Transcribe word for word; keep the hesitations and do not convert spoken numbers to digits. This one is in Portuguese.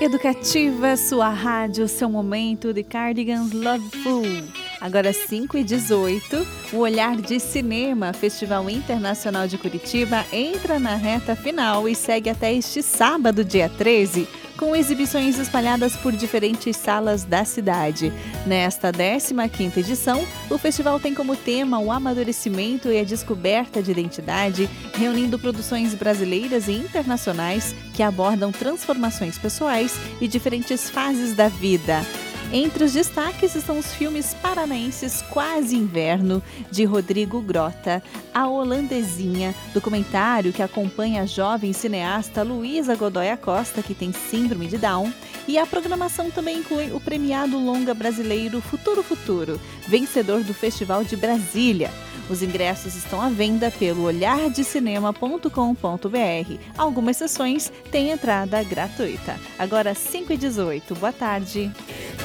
Educativa, sua rádio, seu momento de Cardigans Loveful. Agora cinco e dezoito, o Olhar de Cinema, Festival Internacional de Curitiba, entra na reta final e segue até este sábado, dia treze, com exibições espalhadas por diferentes salas da cidade. Nesta décima quinta edição, o festival tem como tema o amadurecimento e a descoberta de identidade, reunindo produções brasileiras e internacionais que abordam transformações pessoais e diferentes fases da vida. Entre os destaques estão os filmes paranaenses Quase Inverno, de Rodrigo Grota, A Holandesinha, documentário que acompanha a jovem cineasta Luísa Godoy Acosta, que tem síndrome de Down, e a programação também inclui o premiado longa brasileiro Futuro Futuro, vencedor do Festival de Brasília. Os ingressos estão à venda pelo olhar de cinema ponto com ponto b r. Algumas sessões têm entrada gratuita. Agora cinco e dezoito, boa tarde.